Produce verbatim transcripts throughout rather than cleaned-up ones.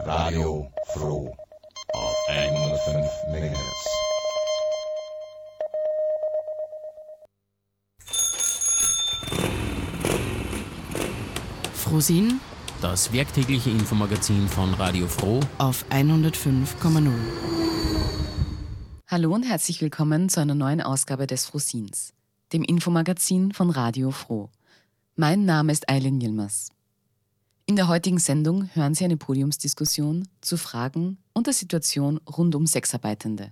Radio Froh auf hundertfünf Megahertz. Frohsinn, das werktägliche Infomagazin von Radio Froh auf hundertfünf Komma null. Hallo und herzlich willkommen zu einer neuen Ausgabe des Frohsinns, dem Infomagazin von Radio Froh. Mein Name ist Eileen Yilmaz. In der heutigen Sendung hören Sie eine Podiumsdiskussion zu Fragen und der Situation rund um Sexarbeitende.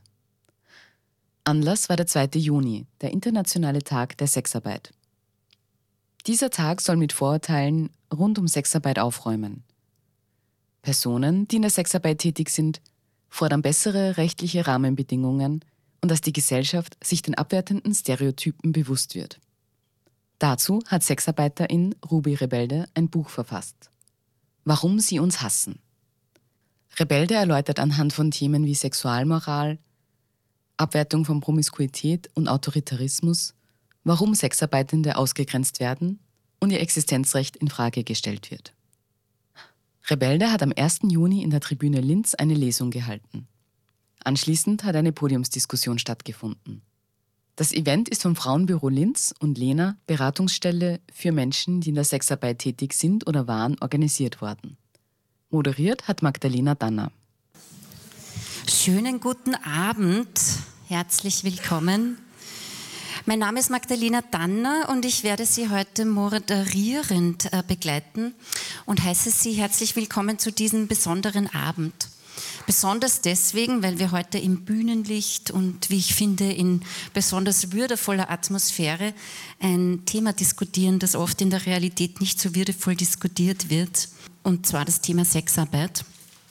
Anlass war der zweite Juni, der Internationale Tag der Sexarbeit. Dieser Tag soll mit Vorurteilen rund um Sexarbeit aufräumen. Personen, die in der Sexarbeit tätig sind, fordern bessere rechtliche Rahmenbedingungen und dass die Gesellschaft sich den abwertenden Stereotypen bewusst wird. Dazu hat Sexarbeiterin Ruby Rebelde ein Buch verfasst. Warum sie uns hassen. Rebelde erläutert anhand von Themen wie Sexualmoral, Abwertung von Promiskuität und Autoritarismus, warum Sexarbeitende ausgegrenzt werden und ihr Existenzrecht in Frage gestellt wird. Rebelde hat am ersten Juni in der Tribüne Linz eine Lesung gehalten. Anschließend hat eine Podiumsdiskussion stattgefunden. Das Event ist vom Frauenbüro Linz und Lena, Beratungsstelle für Menschen, die in der Sexarbeit tätig sind oder waren, organisiert worden. Moderiert hat Magdalena Danner. Schönen guten Abend, herzlich willkommen. Mein Name ist Magdalena Danner und ich werde Sie heute moderierend begleiten und heiße Sie herzlich willkommen zu diesem besonderen Abend. Besonders deswegen, weil wir heute im Bühnenlicht und, wie ich finde, in besonders würdevoller Atmosphäre ein Thema diskutieren, das oft in der Realität nicht so würdevoll diskutiert wird, und zwar das Thema Sexarbeit.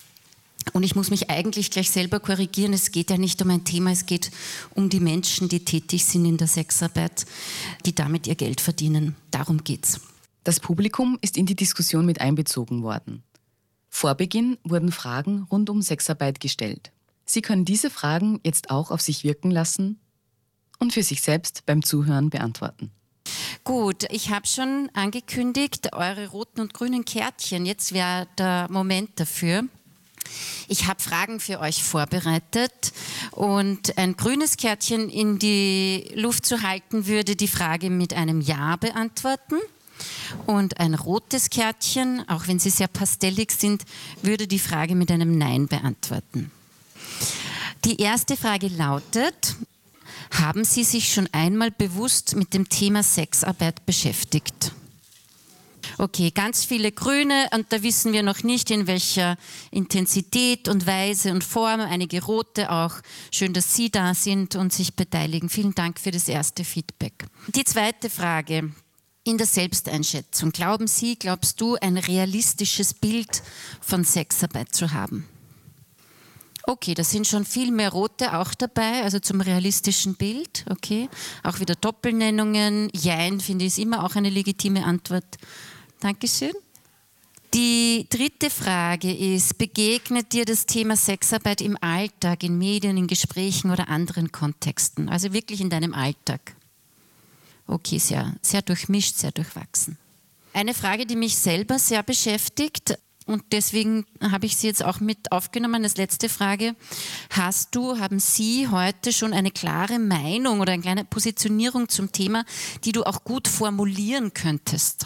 Und ich muss mich eigentlich gleich selber korrigieren, es geht ja nicht um ein Thema, es geht um die Menschen, die tätig sind in der Sexarbeit, die damit ihr Geld verdienen. Darum geht's. Das Publikum ist in die Diskussion mit einbezogen worden. Vor Beginn wurden Fragen rund um Sexarbeit gestellt. Sie können diese Fragen jetzt auch auf sich wirken lassen und für sich selbst beim Zuhören beantworten. Gut, ich habe schon angekündigt, eure roten und grünen Kärtchen, jetzt wäre der Moment dafür. Ich habe Fragen für euch vorbereitet und ein grünes Kärtchen in die Luft zu halten, würde die Frage mit einem Ja beantworten. Und ein rotes Kärtchen, auch wenn sie sehr pastellig sind, würde die Frage mit einem Nein beantworten. Die erste Frage lautet: Haben Sie sich schon einmal bewusst mit dem Thema Sexarbeit beschäftigt? Okay, ganz viele Grüne, und da wissen wir noch nicht, in welcher Intensität und Weise und Form. Einige Rote auch. Schön, dass Sie da sind und sich beteiligen. Vielen Dank für das erste Feedback. Die zweite Frage: In der Selbsteinschätzung, glauben Sie, glaubst du, ein realistisches Bild von Sexarbeit zu haben? Okay, da sind schon viel mehr Rote auch dabei, also zum realistischen Bild, okay. Auch wieder Doppelnennungen, Jein, finde ich, ist immer auch eine legitime Antwort. Dankeschön. Die dritte Frage ist: Begegnet dir das Thema Sexarbeit im Alltag, in Medien, in Gesprächen oder anderen Kontexten? Also wirklich in deinem Alltag? Okay, sehr, sehr durchmischt, sehr durchwachsen. Eine Frage, die mich selber sehr beschäftigt, und deswegen habe ich sie jetzt auch mit aufgenommen als letzte Frage. Hast du, haben Sie heute schon eine klare Meinung oder eine kleine Positionierung zum Thema, die du auch gut formulieren könntest?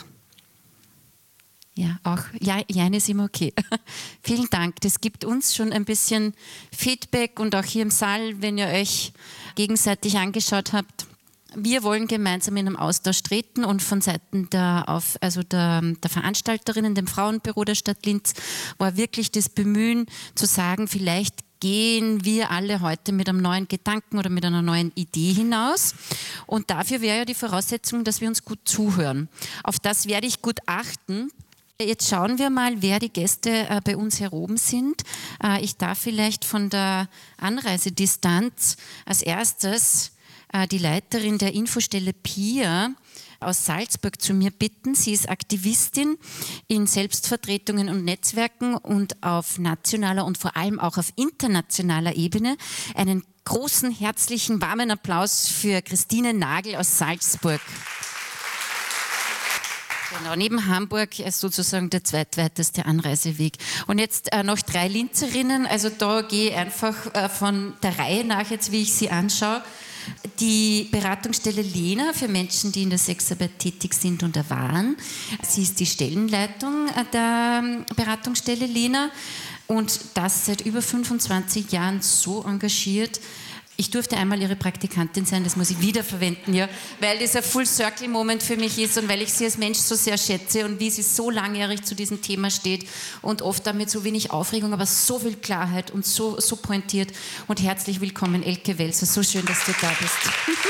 Ja, auch, ja, ja, ist immer okay. Vielen Dank. Das gibt uns schon ein bisschen Feedback, und auch hier im Saal, wenn ihr euch gegenseitig angeschaut habt. Wir wollen gemeinsam in einem Austausch treten, und von Seiten der, auf, also der, der Veranstalterinnen, dem Frauenbüro der Stadt Linz, war wirklich das Bemühen zu sagen, vielleicht gehen wir alle heute mit einem neuen Gedanken oder mit einer neuen Idee hinaus. Und dafür wäre ja die Voraussetzung, dass wir uns gut zuhören. Auf das werde ich gut achten. Jetzt schauen wir mal, wer die Gäste äh, bei uns hier oben sind. Äh, ich darf vielleicht von der Anreisedistanz als erstes die Leiterin der Infostelle Pia aus Salzburg zu mir bitten. Sie ist Aktivistin in Selbstvertretungen und Netzwerken und auf nationaler und vor allem auch auf internationaler Ebene. Einen großen, herzlichen, warmen Applaus für Christine Nagel aus Salzburg. Genau, neben Hamburg ist sozusagen der zweitweiteste Anreiseweg. Und jetzt äh, noch drei Linzerinnen, also da gehe ich einfach äh, von der Reihe nach jetzt, wie ich sie anschaue. Die Beratungsstelle Lena für Menschen, die in der Sexarbeit tätig sind oder waren. Sie ist die Stellenleitung der Beratungsstelle Lena und das seit über fünfundzwanzig Jahren so engagiert. Ich durfte einmal ihre Praktikantin sein, das muss ich wiederverwenden, ja, weil das ein Full-Circle-Moment für mich ist und weil ich sie als Mensch so sehr schätze und wie sie so langjährig zu diesem Thema steht und oft damit so wenig Aufregung, aber so viel Klarheit und so, so pointiert. Und herzlich willkommen, Elke Welser, so schön, dass du da bist.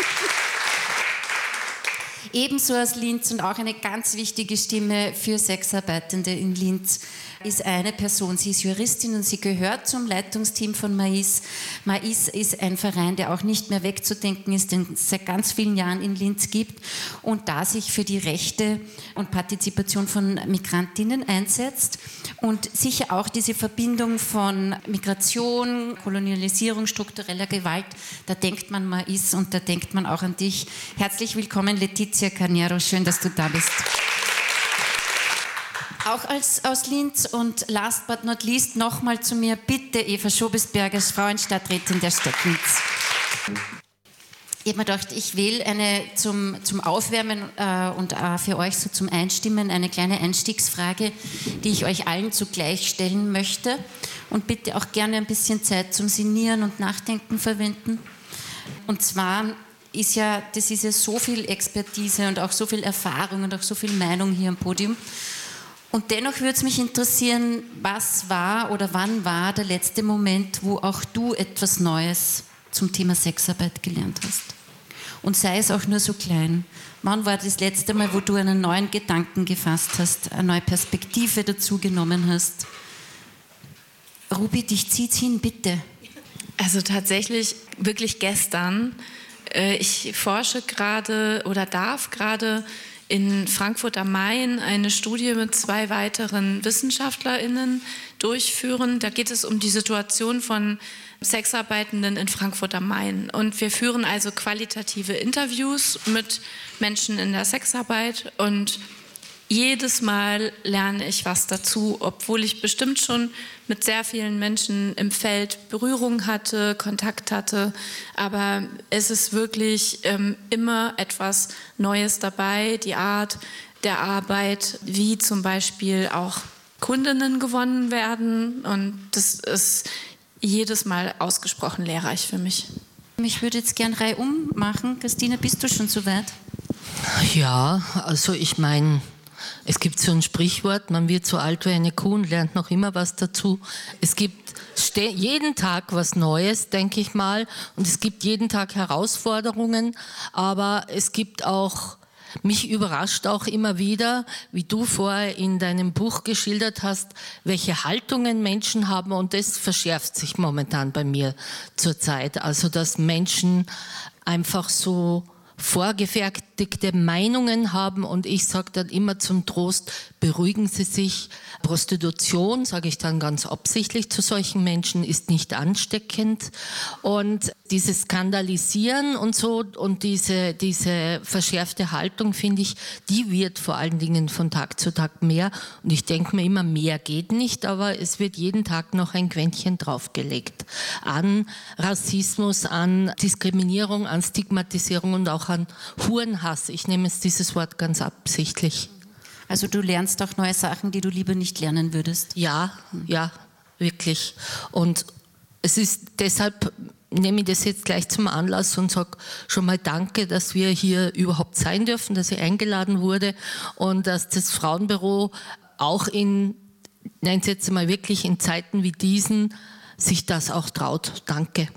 Ebenso aus Linz und auch eine ganz wichtige Stimme für Sexarbeitende in Linz ist eine Person. Sie ist Juristin und sie gehört zum Leitungsteam von Mais. Mais ist ein Verein, der auch nicht mehr wegzudenken ist, den es seit ganz vielen Jahren in Linz gibt und da sich für die Rechte und Partizipation von Migrantinnen einsetzt und sicher auch diese Verbindung von Migration, Kolonialisierung, struktureller Gewalt, da denkt man Mais und da denkt man auch an dich. Herzlich willkommen, Letizia Carneiro, schön, dass du da bist. Auch als, aus Linz und last but not least nochmal zu mir, bitte Eva Schobesberger, Frauenstadträtin der Stadt Linz. Ich habe mir gedacht, ich wähle eine zum, zum Aufwärmen äh, und äh, für euch so zum Einstimmen eine kleine Einstiegsfrage, die ich euch allen zugleich stellen möchte und bitte auch gerne ein bisschen Zeit zum Sinnieren und Nachdenken verwenden. Und zwar ist ja, das ist ja so viel Expertise und auch so viel Erfahrung und auch so viel Meinung hier am Podium. Und dennoch würde es mich interessieren, was war oder wann war der letzte Moment, wo auch du etwas Neues zum Thema Sexarbeit gelernt hast? Und sei es auch nur so klein. Wann war das letzte Mal, wo du einen neuen Gedanken gefasst hast, eine neue Perspektive dazu genommen hast? Ruby, dich zieht's hin, bitte. Also tatsächlich wirklich gestern. Ich forsche gerade oder darf gerade in Frankfurt am Main eine Studie mit zwei weiteren WissenschaftlerInnen durchführen. Da geht es um die Situation von Sexarbeitenden in Frankfurt am Main. Und wir führen also qualitative Interviews mit Menschen in der Sexarbeit und jedes Mal lerne ich was dazu, obwohl ich bestimmt schon mit sehr vielen Menschen im Feld Berührung hatte, Kontakt hatte. Aber es ist wirklich ähm, immer etwas Neues dabei, die Art der Arbeit, wie zum Beispiel auch Kundinnen gewonnen werden. Und das ist jedes Mal ausgesprochen lehrreich für mich. Ich würde jetzt gern reihum machen. Christine, bist du schon soweit? Ja, also ich meine, es gibt so ein Sprichwort, man wird so alt wie eine Kuh und lernt noch immer was dazu. Es gibt jeden Tag was Neues, denke ich mal, und es gibt jeden Tag Herausforderungen, aber es gibt auch, mich überrascht auch immer wieder, wie du vorher in deinem Buch geschildert hast, welche Haltungen Menschen haben, und das verschärft sich momentan bei mir zurzeit. Also, dass Menschen einfach so vorgefertigte Meinungen haben, und ich sage dann immer zum Trost, beruhigen Sie sich. Prostitution, sage ich dann ganz absichtlich zu solchen Menschen, ist nicht ansteckend, und dieses Skandalisieren und so und diese, diese verschärfte Haltung, finde ich, die wird vor allen Dingen von Tag zu Tag mehr, und ich denke mir immer, mehr geht nicht, aber es wird jeden Tag noch ein Quäntchen draufgelegt an Rassismus, an Diskriminierung, an Stigmatisierung und auch an Hurenhass. Ich nehme jetzt dieses Wort ganz absichtlich. Also du lernst auch neue Sachen, die du lieber nicht lernen würdest? Ja, ja, wirklich. Und es ist deshalb, nehme ich das jetzt gleich zum Anlass und sage schon mal danke, dass wir hier überhaupt sein dürfen, dass ich eingeladen wurde und dass das Frauenbüro auch in, nein, jetzt mal wirklich in Zeiten wie diesen, sich das auch traut. Danke.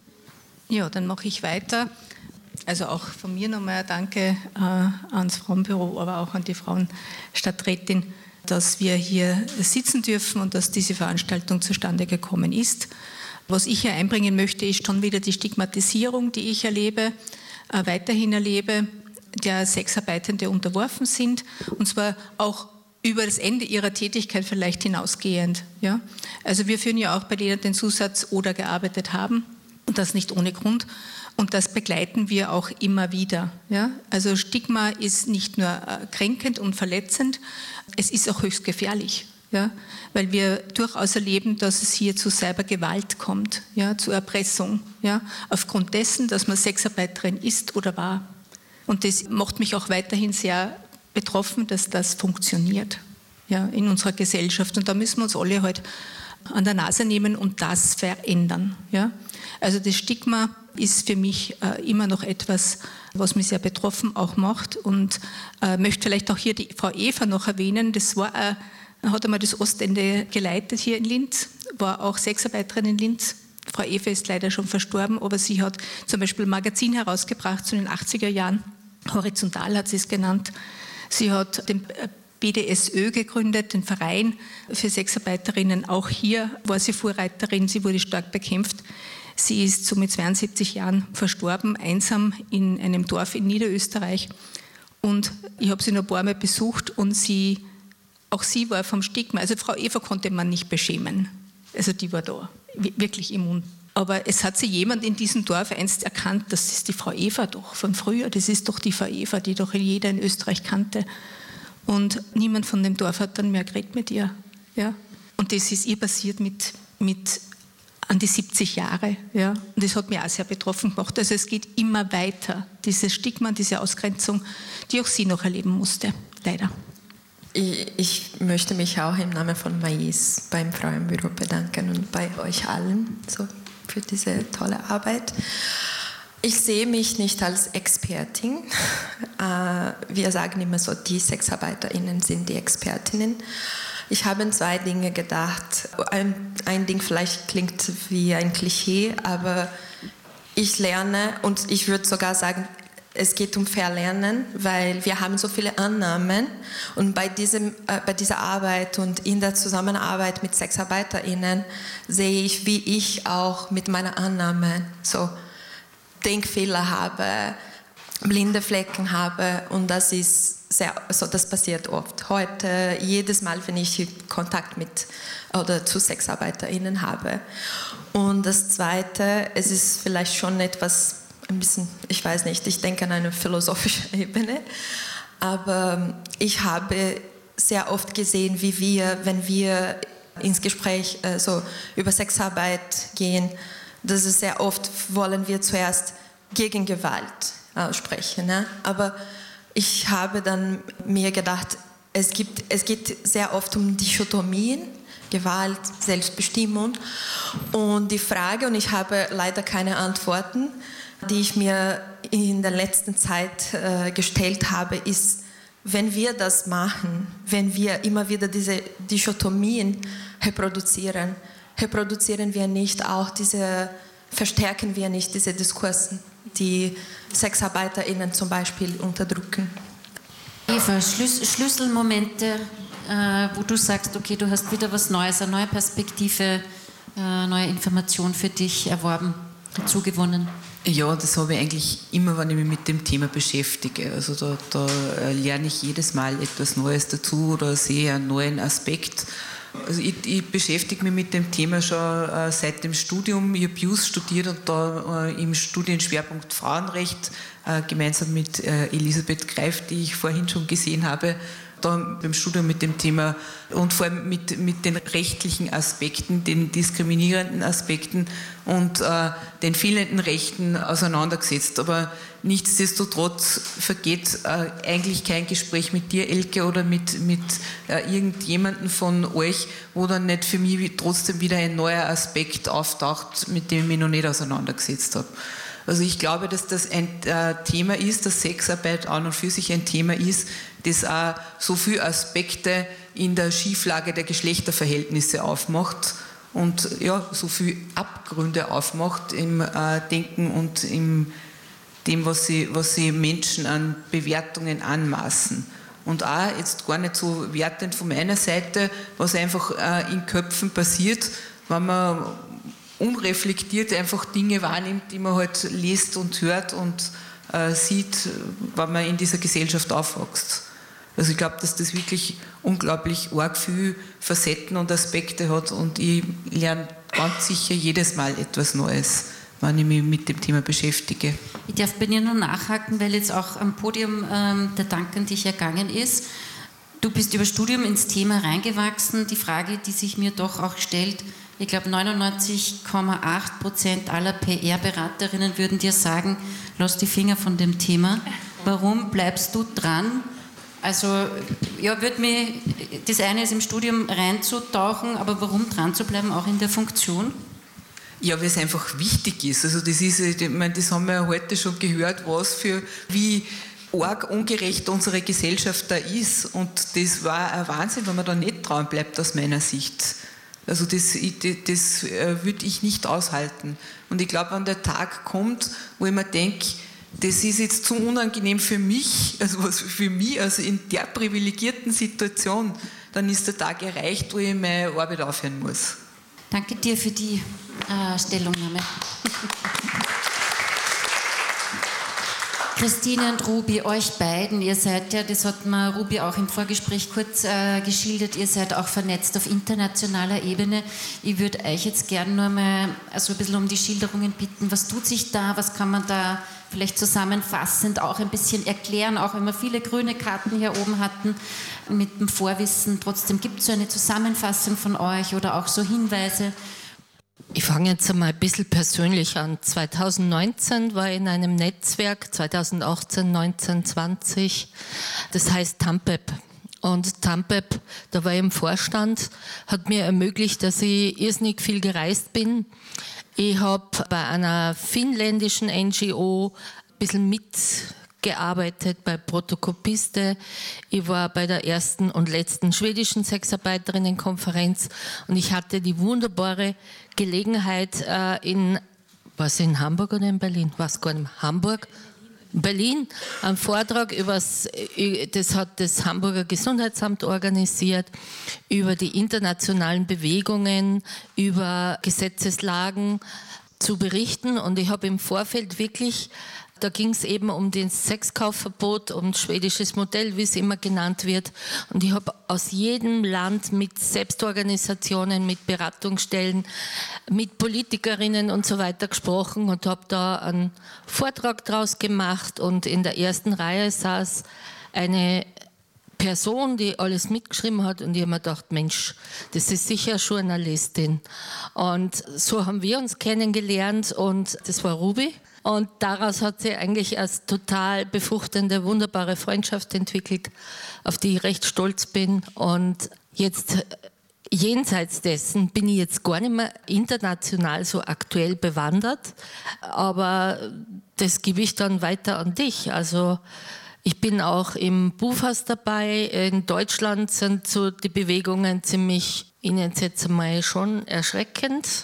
Ja, dann mache ich weiter. Also auch von mir nochmal ein Danke äh, ans Frauenbüro, aber auch an die Frauenstadträtin, dass wir hier sitzen dürfen und dass diese Veranstaltung zustande gekommen ist. Was ich hier einbringen möchte, ist schon wieder die Stigmatisierung, die ich erlebe, äh, weiterhin erlebe, der Sexarbeitende unterworfen sind, und zwar auch über das Ende ihrer Tätigkeit vielleicht hinausgehend. Ja? Also wir führen ja auch bei denen den Zusatz oder gearbeitet haben, und das nicht ohne Grund. Und das begleiten wir auch immer wieder. Ja? Also Stigma ist nicht nur äh, kränkend und verletzend, es ist auch höchst gefährlich. Ja? Weil wir durchaus erleben, dass es hier zu Cybergewalt kommt, ja? Zu Erpressung, ja? Aufgrund dessen, dass man Sexarbeiterin ist oder war. Und das macht mich auch weiterhin sehr betroffen, dass das funktioniert, ja, in unserer Gesellschaft. Und da müssen wir uns alle halt an der Nase nehmen und das verändern. Ja? Also das Stigma ist für mich äh, immer noch etwas, was mich sehr betroffen auch macht. Und äh, möchte vielleicht auch hier die Frau Eva noch erwähnen. Das war, äh, hat einmal das Ostende geleitet hier in Linz, war auch Sexarbeiterin in Linz. Frau Eva ist leider schon verstorben, aber sie hat zum Beispiel ein Magazin herausgebracht zu den achtziger Jahren. Horizontal hat sie es genannt. Sie hat den B D S Ö gegründet, den Verein für Sexarbeiterinnen. Auch hier war sie Vorreiterin, sie wurde stark bekämpft. Sie ist so mit zweiundsiebzig Jahren verstorben, einsam in einem Dorf in Niederösterreich. Und ich habe sie noch ein paar Mal besucht und sie, auch sie war vom Stigma, also Frau Eva konnte man nicht beschämen. Also die war da, wirklich immun. Aber es hat sie jemand in diesem Dorf einst erkannt, das ist die Frau Eva doch von früher, das ist doch die Frau Eva, die doch jeder in Österreich kannte. Und niemand von dem Dorf hat dann mehr geredet mit ihr. Ja? Und das ist ihr passiert mit, mit an die siebzig Jahre. Ja? Und das hat mich auch sehr betroffen gemacht. Also es geht immer weiter, dieses Stigma, diese Ausgrenzung, die auch sie noch erleben musste, leider. Ich, ich möchte mich auch im Namen von Mais beim Frauenbüro bedanken und bei euch allen so für diese tolle Arbeit. Ich sehe mich nicht als Expertin. Wir sagen immer so, die SexarbeiterInnen sind die Expertinnen. Ich habe an zwei Dinge gedacht. Ein, ein Ding vielleicht klingt wie ein Klischee, aber ich lerne und ich würde sogar sagen, es geht um Verlernen, weil wir haben so viele Annahmen und bei, diesem, äh, bei dieser Arbeit und in der Zusammenarbeit mit SexarbeiterInnen sehe ich, wie ich auch mit meiner Annahme so Denkfehler habe, blinde Flecken habe und das ist sehr, also das passiert oft. Heute, jedes Mal, wenn ich Kontakt mit oder zu SexarbeiterInnen habe. Und das Zweite, es ist vielleicht schon etwas, ein bisschen, ich weiß nicht, ich denke an eine philosophische Ebene, aber ich habe sehr oft gesehen, wie wir, wenn wir ins Gespräch äh, so über Sexarbeit gehen, dass es sehr oft wollen wir zuerst gegen Gewalt aussprechen. Ne? Aber ich habe dann mir gedacht, es, gibt, es geht sehr oft um Dichotomien, Gewalt, Selbstbestimmung. Und die Frage, und ich habe leider keine Antworten, die ich mir in der letzten Zeit äh, gestellt habe, ist, wenn wir das machen, wenn wir immer wieder diese Dichotomien reproduzieren, reproduzieren wir nicht auch diese, verstärken wir nicht diese Diskurse, die SexarbeiterInnen zum Beispiel unterdrücken. Eva, Schlüs- Schlüsselmomente, äh, wo du sagst, okay, du hast wieder was Neues, eine neue Perspektive, äh, neue Information für dich erworben, dazugewonnen. Ja, das habe ich eigentlich immer, wenn ich mich mit dem Thema beschäftige. Also da, da lerne ich jedes Mal etwas Neues dazu oder sehe einen neuen Aspekt. Also ich, ich beschäftige mich mit dem Thema schon äh, seit dem Studium. Ich habe Jus studiert und da äh, im Studienschwerpunkt Frauenrecht äh, gemeinsam mit äh, Elisabeth Greif, die ich vorhin schon gesehen habe, da beim Studium mit dem Thema und vor allem mit, mit den rechtlichen Aspekten, den diskriminierenden Aspekten und äh, den fehlenden Rechten auseinandergesetzt. Aber nichtsdestotrotz vergeht äh, eigentlich kein Gespräch mit dir, Elke, oder mit, mit äh, irgendjemandem von euch, wo dann nicht für mich trotzdem wieder ein neuer Aspekt auftaucht, mit dem ich mich noch nicht auseinandergesetzt habe. Also ich glaube, dass das ein äh, Thema ist, dass Sexarbeit an und für sich ein Thema ist, das auch so viele Aspekte in der Schieflage der Geschlechterverhältnisse aufmacht und ja, so viele Abgründe aufmacht im äh, Denken und in dem, was sie, was sie Menschen an Bewertungen anmaßen. Und auch jetzt gar nicht so wertend von meiner Seite, was einfach äh, in Köpfen passiert, wenn man unreflektiert einfach Dinge wahrnimmt, die man halt liest und hört und äh, sieht, wenn man in dieser Gesellschaft aufwächst. Also ich glaube, dass das wirklich unglaublich arg viele Facetten und Aspekte hat und ich lerne ganz sicher jedes Mal etwas Neues wenn ich mich mit dem Thema beschäftige. Ich darf bei dir nur nachhaken, weil jetzt auch am Podium ähm, der Dank an dich ergangen ist. Du bist über Studium ins Thema reingewachsen. Die Frage, die sich mir doch auch stellt, ich glaube neunundneunzig Komma acht Prozent aller P R-Beraterinnen würden dir sagen, lass die Finger von dem Thema. Warum bleibst du dran? Also, ja, würde mich, das eine ist im Studium reinzutauchen, aber warum dran zu bleiben, auch in der Funktion? Ja, weil es einfach wichtig ist. Also das ist, ich meine, das haben wir ja heute schon gehört, was für, wie arg ungerecht unsere Gesellschaft da ist. Und das war ein Wahnsinn, wenn man da nicht dran bleibt, aus meiner Sicht. Also das, das würde ich nicht aushalten. Und ich glaube, wenn der Tag kommt, wo ich mir denke, das ist jetzt zu unangenehm für mich, also was für mich, also in der privilegierten Situation, dann ist der Tag erreicht, wo ich meine Arbeit aufhören muss. Danke dir für die äh, Stellungnahme. Christine und Ruby, euch beiden, ihr seid ja, das hat mir Ruby auch im Vorgespräch kurz äh, geschildert, ihr seid auch vernetzt auf internationaler Ebene. Ich würde euch jetzt gerne nur mal also ein bisschen um die Schilderungen bitten. Was tut sich da? Was kann man da vielleicht zusammenfassend auch ein bisschen erklären, auch wenn wir viele grüne Karten hier oben hatten mit dem Vorwissen. Trotzdem gibt es so eine Zusammenfassung von euch oder auch so Hinweise. Ich fange jetzt einmal ein bisschen persönlich an. zweitausendneunzehn war ich in einem Netzwerk, zweitausendachtzehn, neunzehn, zwanzig, das heißt TAMPEP. Und TAMPEP, da war ich im Vorstand, hat mir ermöglicht, dass ich irrsinnig viel gereist bin. Ich habe bei einer finnländischen N G O ein bisschen mitgearbeitet, bei Protokopiste. Ich war bei der ersten und letzten schwedischen Sexarbeiterinnenkonferenz und ich hatte die wunderbare Gelegenheit äh, in, was in Hamburg oder in Berlin? Was gar nicht mehr. Hamburg? Berlin, einen Vortrag über das, das hat das Hamburger Gesundheitsamt organisiert, über die internationalen Bewegungen, über Gesetzeslagen zu berichten. Und ich habe im Vorfeld wirklich, da ging es eben um das Sexkaufverbot, um schwedisches Modell, wie es immer genannt wird. Und ich habe aus jedem Land mit Selbstorganisationen, mit Beratungsstellen, mit Politikerinnen und so weiter gesprochen und habe da einen Vortrag draus gemacht. Und in der ersten Reihe saß eine Person, die alles mitgeschrieben hat, und ich habe mir gedacht, Mensch, das ist sicher eine Journalistin. Und so haben wir uns kennengelernt und das war Ruby. Und daraus hat sich eigentlich als total befruchtende, wunderbare Freundschaft entwickelt, auf die ich recht stolz bin. Und jetzt, jenseits dessen, bin ich jetzt gar nicht mehr international so aktuell bewandert. Aber das gebe ich dann weiter an dich. Also ich bin auch im Bufas dabei. In Deutschland sind so die Bewegungen ziemlich, ich nenne es jetzt einmal schon erschreckend.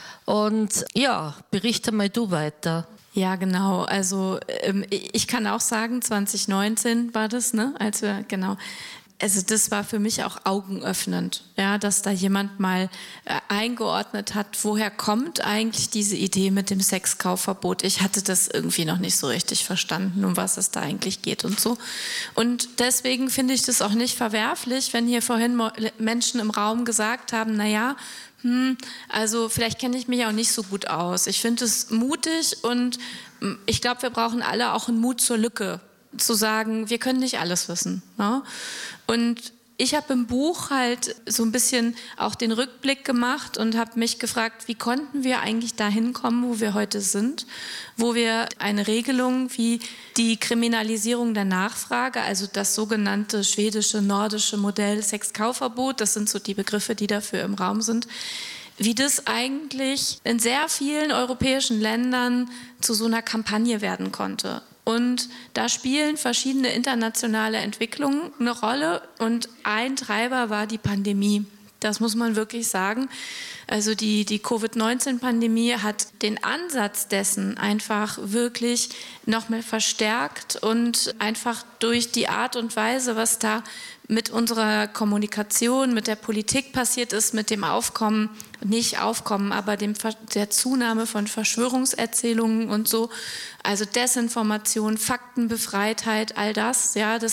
Und ja, berichte mal du weiter. Ja, genau. Also ähm, ich kann auch sagen, zwanzig neunzehn war das, ne? Als wir, genau. Also das war für mich auch augenöffnend, ja, dass da jemand mal äh, eingeordnet hat, woher kommt eigentlich diese Idee mit dem Sexkaufverbot. Ich hatte das irgendwie noch nicht so richtig verstanden, um was es da eigentlich geht und so. Und deswegen finde ich das auch nicht verwerflich, wenn hier vorhin Mo- Menschen im Raum gesagt haben, naja, hm, also vielleicht kenne ich mich auch nicht so gut aus. Ich finde es mutig und ich glaube, wir brauchen alle auch einen Mut zur Lücke, zu sagen, wir können nicht alles wissen. Ne? Und ich habe im Buch halt so ein bisschen auch den Rückblick gemacht und habe mich gefragt, wie konnten wir eigentlich dahin kommen, wo wir heute sind, wo wir eine Regelung wie die Kriminalisierung der Nachfrage, also das sogenannte schwedische, nordische Modell Sexkaufverbot, das sind so die Begriffe, die dafür im Raum sind, wie das eigentlich in sehr vielen europäischen Ländern zu so einer Kampagne werden konnte. Und da spielen verschiedene internationale Entwicklungen eine Rolle und ein Treiber war die Pandemie. Das muss man wirklich sagen. Also die, die Covid neunzehn Pandemie hat den Ansatz dessen einfach wirklich nochmal verstärkt und einfach durch die Art und Weise, was da mit unserer Kommunikation, mit der Politik passiert ist, mit dem Aufkommen, nicht Aufkommen, aber dem, der Zunahme von Verschwörungserzählungen und so, also Desinformation, Faktenbefreitheit, all das, ja, das hat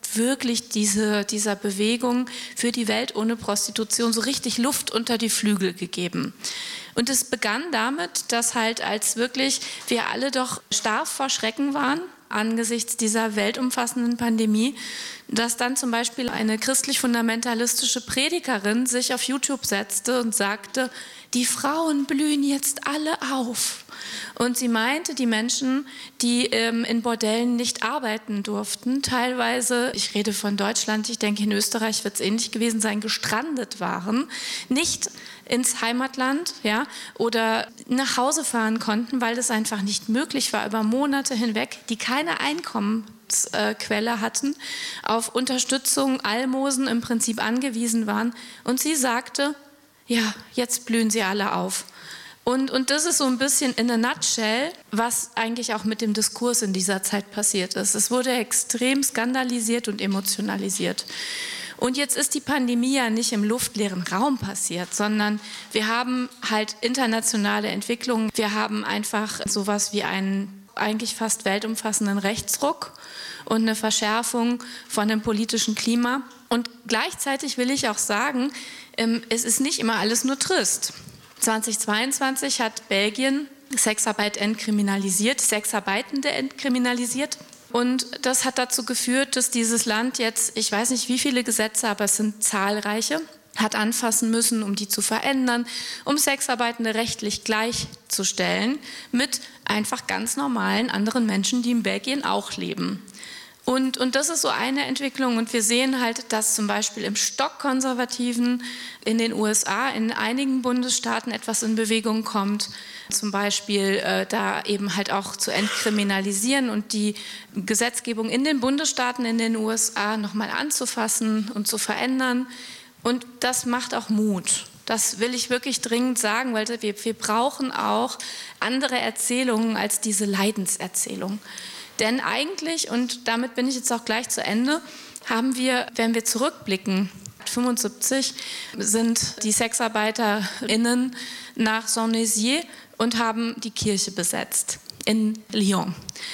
wirklich diese, dieser Bewegung für die Welt ohne Prostitution so richtig Luft unter die Flügel gegeben. Und es begann damit, dass halt als wirklich wir alle doch starr vor Schrecken waren, angesichts dieser weltumfassenden Pandemie, dass dann zum Beispiel eine christlich-fundamentalistische Predigerin sich auf YouTube setzte und sagte, die Frauen blühen jetzt alle auf. Und sie meinte, die Menschen, die ähm, in Bordellen nicht arbeiten durften, teilweise, ich rede von Deutschland, ich denke in Österreich wird es ähnlich gewesen sein, gestrandet waren, nicht ins Heimatland, ja, oder nach Hause fahren konnten, weil das einfach nicht möglich war, über Monate hinweg, die keine Einkommensquelle hatten, auf Unterstützung, Almosen im Prinzip angewiesen waren. Und sie sagte, ja, jetzt blühen sie alle auf. Und, und das ist so ein bisschen in a nutshell, was eigentlich auch mit dem Diskurs in dieser Zeit passiert ist. Es wurde extrem skandalisiert und emotionalisiert. Und jetzt ist die Pandemie ja nicht im luftleeren Raum passiert, sondern wir haben halt internationale Entwicklungen. Wir haben einfach sowas wie einen eigentlich fast weltumfassenden Rechtsruck und eine Verschärfung von dem politischen Klima. Und gleichzeitig will ich auch sagen, es ist nicht immer alles nur trist. zweitausendzweiundzwanzig hat Belgien Sexarbeit entkriminalisiert, Sexarbeitende entkriminalisiert. Und das hat dazu geführt, dass dieses Land jetzt, ich weiß nicht wie viele Gesetze, aber es sind zahlreiche, hat anfassen müssen, um die zu verändern, um Sexarbeitende rechtlich gleichzustellen mit einfach ganz normalen anderen Menschen, die in Belgien auch leben. Und, und das ist so eine Entwicklung. Und wir sehen halt, dass zum Beispiel im Stockkonservativen in den U S A in einigen Bundesstaaten etwas in Bewegung kommt. Zum Beispiel äh, da eben halt auch zu entkriminalisieren und die Gesetzgebung in den Bundesstaaten in den U S A nochmal anzufassen und zu verändern. Und das macht auch Mut. Das will ich wirklich dringend sagen, weil wir, wir brauchen auch andere Erzählungen als diese Leidenserzählung. Denn eigentlich, und damit bin ich jetzt auch gleich zu Ende, haben wir, wenn wir zurückblicken, fünfundsiebzig sind die SexarbeiterInnen nach Saint-Nazaire und haben die Kirche besetzt in Lyon.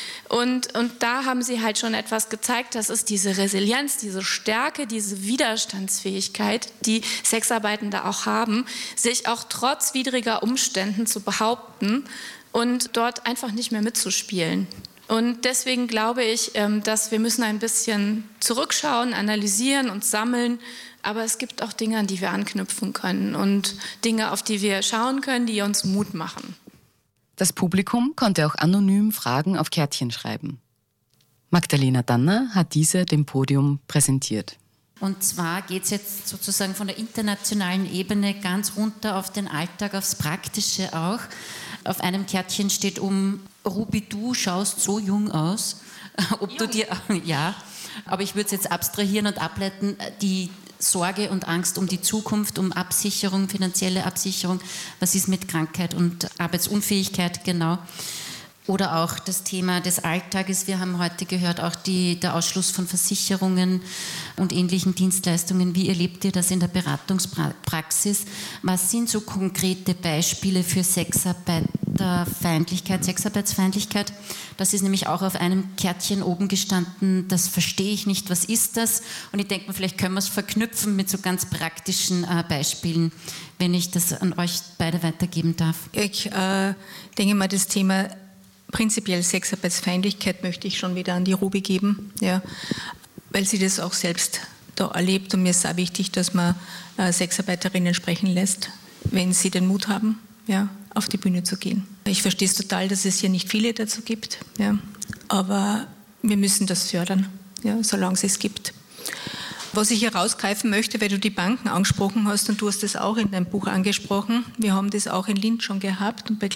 Und, und da haben sie halt schon etwas gezeigt, das ist diese Resilienz, diese Stärke, diese Widerstandsfähigkeit, die Sexarbeitende auch haben, sich auch trotz widriger Umständen zu behaupten und dort einfach nicht mehr mitzuspielen. Und deswegen glaube ich, dass wir müssen ein bisschen zurückschauen, analysieren und sammeln. Aber es gibt auch Dinge, an die wir anknüpfen können und Dinge, auf die wir schauen können, die uns Mut machen. Das Publikum konnte auch anonym Fragen auf Kärtchen schreiben. Magdalena Danner hat diese dem Podium präsentiert. Und zwar geht es jetzt sozusagen von der internationalen Ebene ganz runter auf den Alltag, aufs Praktische auch. Auf einem Kärtchen steht um, Ruby, du schaust so jung aus. Ob jung. Du dir, ja, aber ich würde es jetzt abstrahieren und ableiten, die Sorge und Angst um die Zukunft, um Absicherung, finanzielle Absicherung. Was ist mit Krankheit und Arbeitsunfähigkeit genau? Oder auch das Thema des Alltages. Wir haben heute gehört, auch die, der Ausschluss von Versicherungen und ähnlichen Dienstleistungen. Wie erlebt ihr das in der Beratungspraxis? Was sind so konkrete Beispiele für Sexarbeiterfeindlichkeit, Sexarbeitsfeindlichkeit? Das ist nämlich auch auf einem Kärtchen oben gestanden. Das verstehe ich nicht. Was ist das? Und ich denke mir, vielleicht können wir es verknüpfen mit so ganz praktischen äh, Beispielen, wenn ich das an euch beide weitergeben darf. Ich äh, denke mal, das Thema prinzipiell Sexarbeitsfeindlichkeit möchte ich schon wieder an die Ruby geben, ja, weil sie das auch selbst da erlebt. Und mir ist auch wichtig, dass man äh, Sexarbeiterinnen sprechen lässt, wenn sie den Mut haben, ja, auf die Bühne zu gehen. Ich verstehe es total, dass es hier nicht viele dazu gibt, ja, aber wir müssen das fördern, ja, solange es es gibt. Was ich herausgreifen möchte, weil du die Banken angesprochen hast und du hast das auch in deinem Buch angesprochen, wir haben das auch in Linz schon gehabt und bei